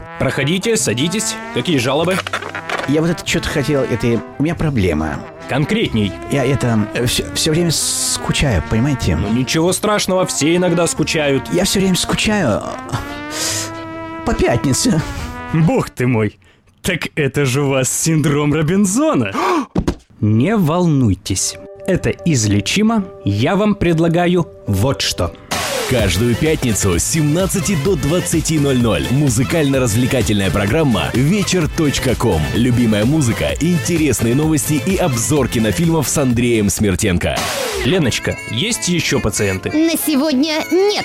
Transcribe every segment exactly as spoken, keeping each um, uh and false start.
Проходите, садитесь. Какие жалобы? Я вот это что-то хотел, это... У меня проблема. Конкретней. Я это... Все, все время скучаю, понимаете? Ну ничего страшного, все иногда скучают. Я все время скучаю по пятнице. Бог ты мой. Так это же у вас синдром Робинзона. Не волнуйтесь. Это излечимо. Я вам предлагаю вот что. Каждую пятницу с семнадцати до двадцати ноль-ноль музыкально-развлекательная программа вечер точка ком. Любимая музыка, интересные новости и обзор кинофильмов с Андреем Смертенко. Леночка, есть еще пациенты? На сегодня нет.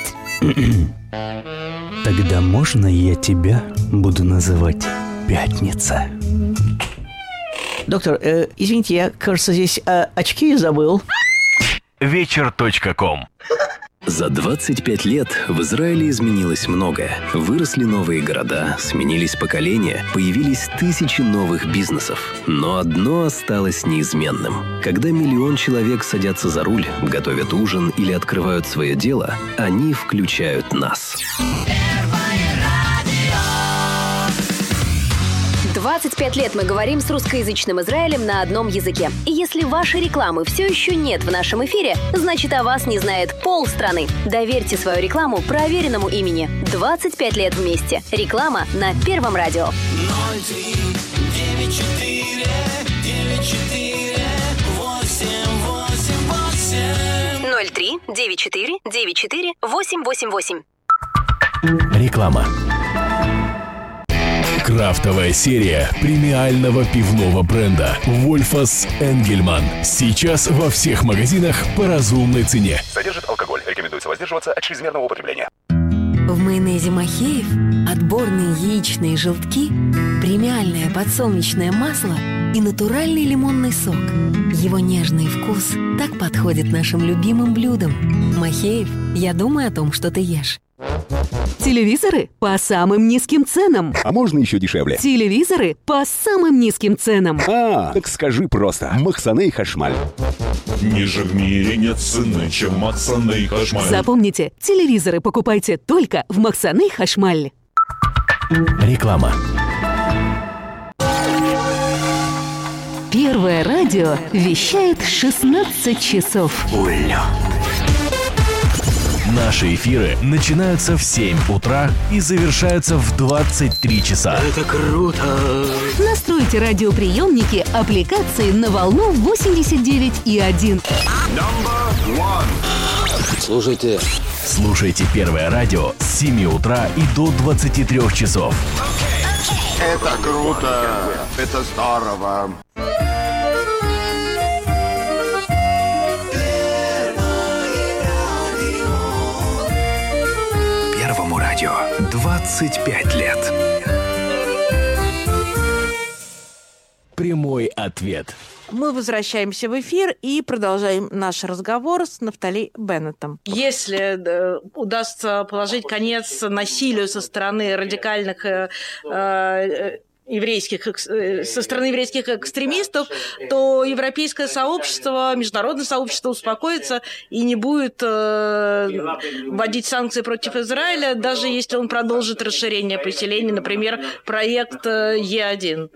Тогда можно я тебя буду называть Пятница? Доктор, э, извините, я, кажется, здесь э, очки забыл. вечер точка ком. За двадцать пять лет в Израиле изменилось многое. Выросли новые города, сменились поколения, появились тысячи новых бизнесов. Но одно осталось неизменным. Когда миллион человек садятся за руль, готовят ужин или открывают свое дело, они включают нас. двадцать пять лет мы говорим с русскоязычным Израилем на одном языке. И если вашей рекламы все еще нет в нашем эфире, значит, о вас не знает полстраны. Доверьте свою рекламу проверенному имени. двадцать пять лет вместе. Реклама на Первом радио. ноль три девять четыре девять четыре восемь восемь восемь. ноль три девять четыре девять четыре восемь восемь восемь. Реклама. Крафтовая серия премиального пивного бренда Wolfas Engelmann. Сейчас во всех магазинах по разумной цене. Содержит алкоголь. Рекомендуется воздерживаться от чрезмерного употребления. В майонезе Махеев отборные яичные желтки, премиальное подсолнечное масло и натуральный лимонный сок. Его нежный вкус так подходит нашим любимым блюдам. Махеев, я думаю о том, что ты ешь. Телевизоры по самым низким ценам. А можно еще дешевле? Телевизоры по самым низким ценам. А, так скажи просто. Махсаней Хашмаль. Ниже в мире нет цены, чем Махсаней Хашмаль. Запомните, телевизоры покупайте только в Махсаней Хашмаль. Реклама. Первое радио вещает шестнадцать часов. Улё. Наши эфиры начинаются в семь утра и завершаются в двадцать три часа. Это круто! Настройте радиоприемники аппликации на волну восемьдесят девять и один. Слушайте. Слушайте Первое радио с семи утра и до двадцати трёх часов. Это круто! Это здорово! Первому радио двадцать пять лет. Прямой ответ. Мы возвращаемся в эфир и продолжаем наш разговор с Нафтали Беннетом. Если э, удастся положить конец насилию со стороны радикальных э, э, еврейских, со стороны еврейских экстремистов, то европейское сообщество, международное сообщество успокоится и не будет э, вводить санкции против Израиля, даже если он продолжит расширение поселений, например, проект Е один.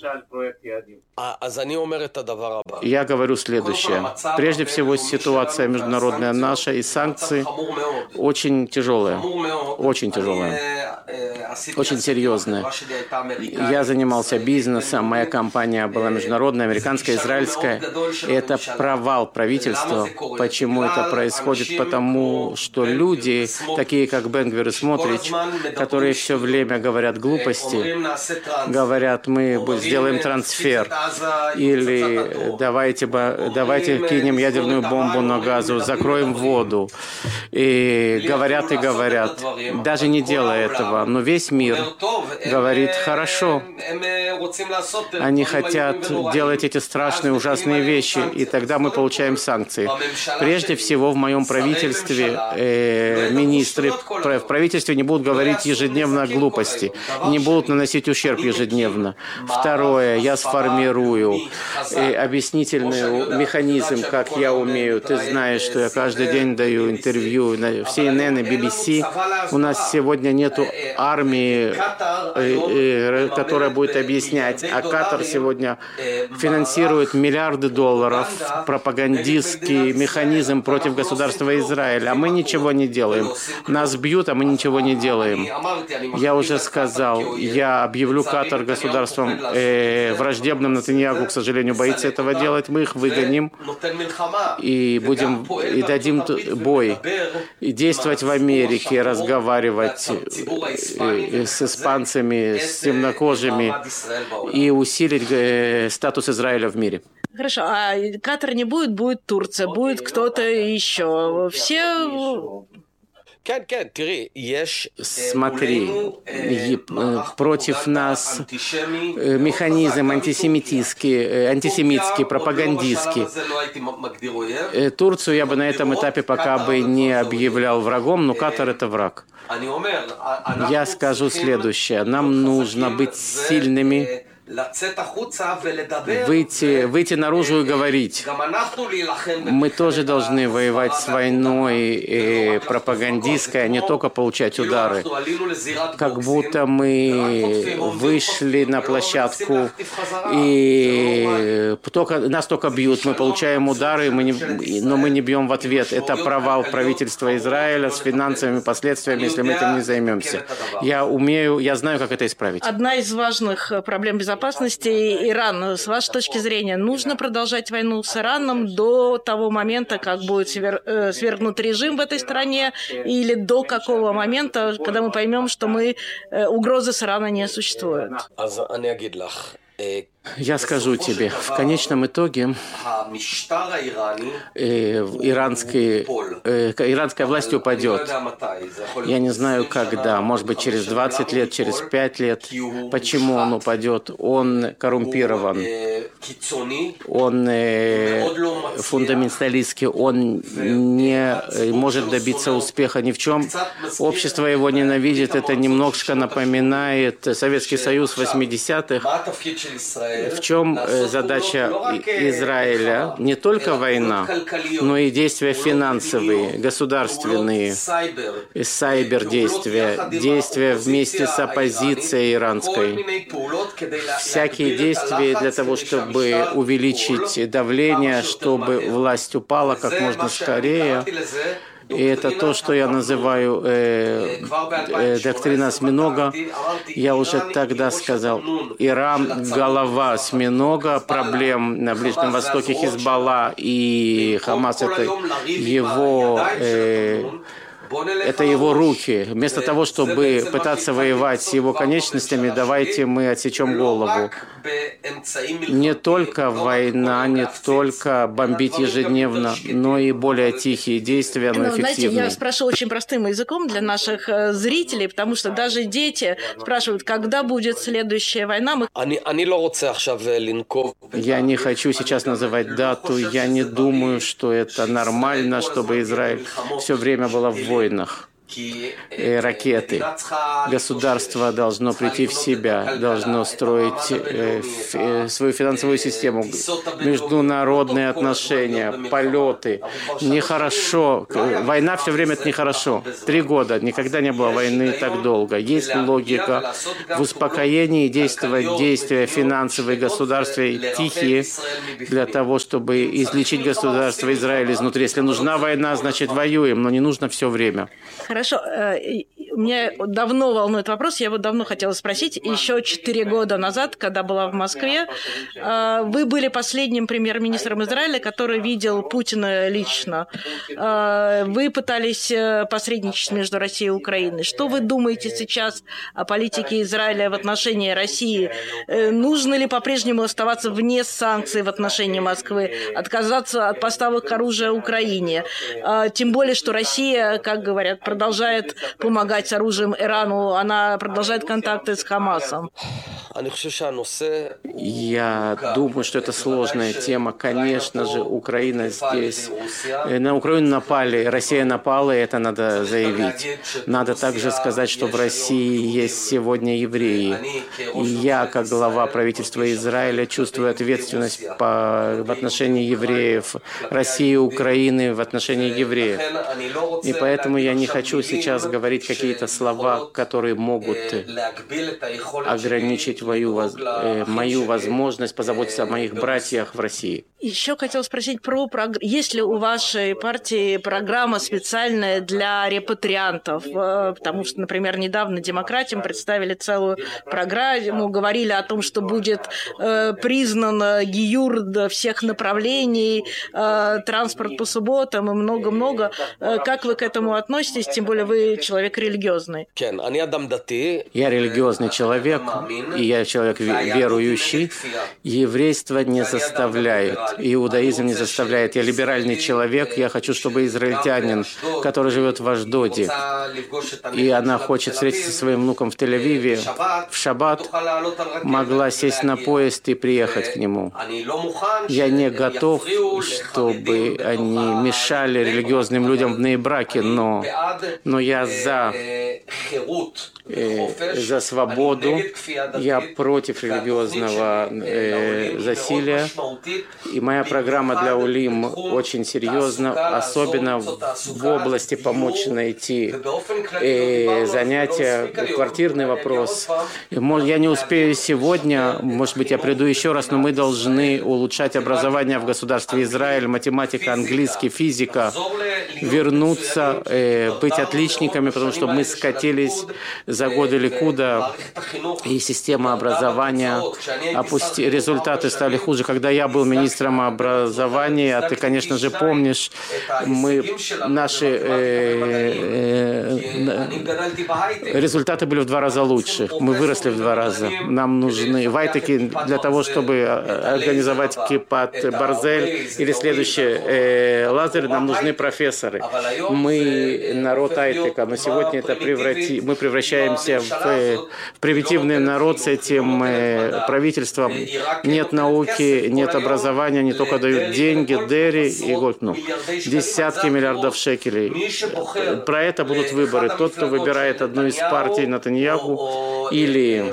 Я говорю следующее. Прежде всего, ситуация международная наша и санкции очень тяжелая, очень тяжелая, очень серьезная. Я занимался бизнесом, моя компания была международная, американская, израильская. И это провал правительства. Почему это происходит? Потому что люди, такие как Бен-Гвир и Смотрич, которые все время говорят глупости, говорят, мы сделаем трансфер, или давайте, давайте кинем ядерную бомбу на Газу, закроем воду. И говорят и говорят, даже не делая этого, но весь мир говорит, хорошо. Они хотят делать эти страшные, ужасные вещи, и тогда мы получаем санкции. Прежде всего, в моем правительстве э, министры в правительстве не будут говорить ежедневно глупости, не будут наносить ущерб ежедневно. Второе, я сформирую э, объяснительный механизм, как я умею. Ты знаешь, что я каждый день даю интервью на си эн эн и би би си. У нас сегодня нету армии программе, которая будет объяснять. А Катар сегодня финансирует миллиарды долларов, пропагандистский механизм против государства Израиль. А мы ничего не делаем. Нас бьют, а мы ничего не делаем. Я уже сказал, я объявлю Катар государством э, враждебным. Нетаньяху, к сожалению, боится этого делать. Мы их выгоним и будем и дадим бой. И действовать в Америке, разговаривать э, с испанцами, с темнокожими и усилить э, статус Израиля в мире. Хорошо, а Катар не будет, будет Турция, будет кто-то еще. Все... Смотри, против нас механизм антисемитистский, антисемитский, пропагандистский. Турцию я бы на этом этапе пока бы не объявлял врагом, но Катар – это враг. Я скажу следующее. Нам нужно быть сильными, Выйти, выйти наружу и говорить. Мы тоже должны воевать с войной и пропагандистской, а не только получать удары. Как будто мы вышли на площадку и только, нас только бьют. Мы получаем удары, мы не, но мы не бьем в ответ. Это провал правительства Израиля с финансовыми последствиями, если мы этим не займемся. Я умею, я знаю, как это исправить. Одна из важных проблем безопасности Иран. С вашей точки зрения, нужно продолжать войну с Ираном до того момента, как будет свергнут режим в этой стране, или до какого момента, когда мы поймем, что мы, угрозы с Ирана не существует? Я скажу тебе, в конечном итоге э, иранский, э, иранская власть упадет. Я не знаю когда, может быть через двадцать лет, через пять лет. Почему он упадет? Он коррумпирован, он э, фундаменталистский, он не может добиться успеха ни в чем. Общество его ненавидит, это немножко напоминает Советский Союз восьмидесятых. В чем задача Израиля? Не только война, но и действия финансовые, государственные, сайбер-действия, действия вместе с оппозицией иранской. Всякие действия для того, чтобы увеличить давление, чтобы власть упала как можно скорее. И это то, что я называю э, э, доктрина осьминога. Я уже тогда сказал, Иран – голова осьминога, проблем на Ближнем Востоке, Хизбалла и Хамас – это его... Э, Это его руки. Вместо того, чтобы пытаться воевать с его конечностями, давайте мы отсечем голову. Не только война, не только бомбить ежедневно, но и более тихие действия, но эффективные. Знаете, я спрашиваю очень простым языком для наших зрителей, потому что даже дети спрашивают, когда будет следующая война. Мы... Я не хочу сейчас называть дату. Я не думаю, что это нормально, чтобы Израиль все время было в войнах. И ракеты. Государство должно прийти в себя, должно строить э, э, свою финансовую систему, международные отношения, полеты. Нехорошо. Война все время это нехорошо. Три года. Никогда не было войны так долго. Есть логика в успокоении действовать действия финансовые государства тихие для того, чтобы излечить государство Израиля изнутри. Если нужна война, значит воюем, но не нужно все время. Хорошо. Меня давно волнует вопрос, я его давно хотела спросить. Еще четыре года назад, когда была в Москве, вы были последним премьер-министром Израиля, который видел Путина лично. Вы пытались посредничать между Россией и Украиной. Что вы думаете сейчас о политике Израиля в отношении России? Нужно ли по-прежнему оставаться вне санкций в отношении Москвы, отказаться от поставок оружия Украине? Тем более, что Россия, как говорят, продолжает помогать с оружием Ирану, она продолжает контакты с Хамасом. Я думаю, что это сложная тема. Конечно же, Украина здесь. На Украину напали, Россия напала, и это надо заявить. Надо также сказать, что в России есть сегодня евреи. И я, как глава правительства Израиля, чувствую ответственность по, в отношении евреев, России и Украины в отношении евреев. И поэтому я не хочу сейчас говорить какие-то слова, которые могут ограничить мою, э, мою возможность позаботиться о моих братьях в России. Еще хотел спросить про программу. Есть ли у вашей партии программа специальная для репатриантов? Потому что, например, недавно демократам представили целую программу, говорили о том, что будет э, признан гиюр всех направлений, э, транспорт по субботам и много-много. Э, как вы к этому относитесь? Тем более вы человек религиозный. Я религиозный человек, и я человек верующий. Еврейство не заставляет, иудаизм не заставляет. Я либеральный человек, я хочу, чтобы израильтянин, который живет в Ашдоде, и она хочет встретиться со своим внуком в Тель-Авиве в шаббат, могла сесть на поезд и приехать к нему. Я не готов, чтобы они мешали религиозным людям в браке, но, но я за, э, за свободу, я против религиозного э, засилия, и моя программа для Улим очень серьезна, особенно в области помочь найти э, занятия, квартирный вопрос. Я не успею сегодня, может быть, я приду еще раз, но мы должны улучшать образование в государстве Израиль, математика, английский, физика, вернуться, э, быть отличниками, потому что мы скатились за годы Ликуда, и система образования, опусти... результаты стали хуже. Когда я был министром образования, ты, конечно же, помнишь, мы, наши э, э, результаты были в два раза лучше. Мы выросли в два раза. Нам нужны вайтеки для того, чтобы организовать кипат Барзель или следующее э, лазер, нам нужны профессоры. Мы народ айтека, но сегодня это преврати... мы превращаемся в, э, в примитивный народ с этим э, правительством. Нет науки, нет образования, они только дают деньги, дери и год, ну, десятки миллиардов шекелей. Про это будут выборы. Тот, кто выбирает одну из партий Нетаньяху или...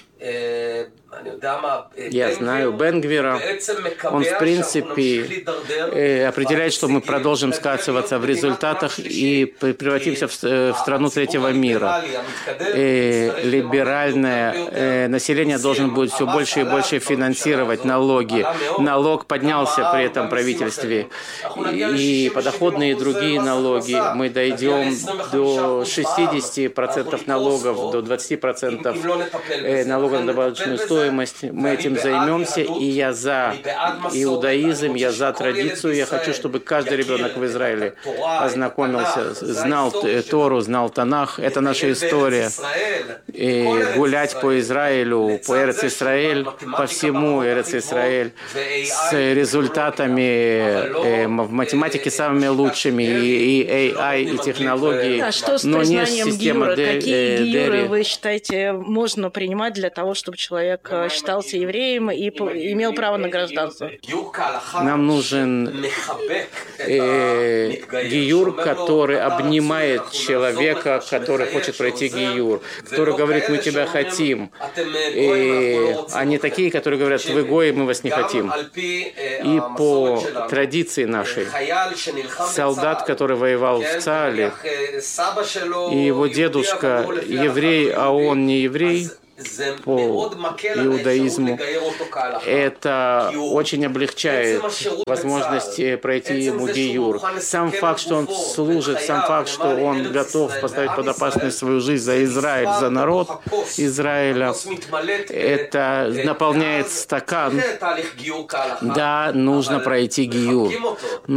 Я знаю Бен-Гвира, он в принципе э, определяет, что мы продолжим скатываться в результатах и превратимся в, в страну третьего мира. Э, либеральное э, население должен будет все больше и больше финансировать налоги. Налог поднялся при этом правительстве. И подоходные и другие налоги. Мы дойдем до шестидесяти процентов налогов, до двадцати процентов э, налогов на добавочную стоимость. Мы этим займемся, и я за иудаизм, я за традицию. Я хочу, чтобы каждый ребенок в Израиле ознакомился, знал Тору, знал Танах. Это наша история. И гулять по Израилю, по Эрец-Исраэль, по всему Эрец-Исраэль, с результатами в математике самыми лучшими, и эй ай, и технологии, а что с но не система Дери. Какие гиюры вы считаете можно принимать для того, чтобы человек считался евреем и имел право на гражданство? Нам нужен э, гиюр, который обнимает человека, который хочет пройти гиюр, который говорит, мы тебя хотим. И они такие, которые говорят, вы гои, мы вас не хотим. И по традиции нашей, солдат, который воевал в Цаале, и его дедушка еврей, а он не еврей, по иудаизму, это очень облегчает возможность пройти ему гиюр. Сам факт, что он служит, сам факт, что он готов поставить под опасность свою жизнь за Израиль, за народ Израиля, это наполняет стакан. Да, нужно пройти гиюр.